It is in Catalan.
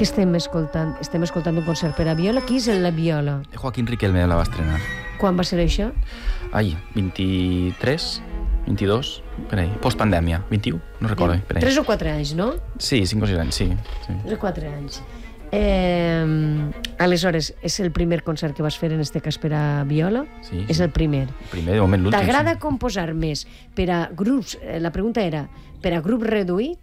Què estem escoltant? Estem escoltant un concert per a viola. Qui és la viola? Joaquín Riquelme la va estrenar. Quan va ser això? Ai, 23, 22, per ahí. Post-pandèmia, 21, no recordo. Per ahí. 3 o 4 anys, no? Sí, 5 o 6 anys, sí. 3 o 4 anys. Aleshores, és el primer concert que vas fer en este cas per a viola? Sí. És el primer. El primer, de moment, l'últim. T'agrada composar més per a grups? La pregunta era, per a grup reduït